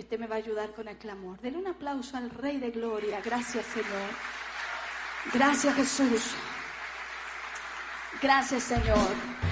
Este me va a ayudar con el clamor. Denle un aplauso al Rey de Gloria. Gracias, Señor. Gracias, Jesús. Gracias, Señor.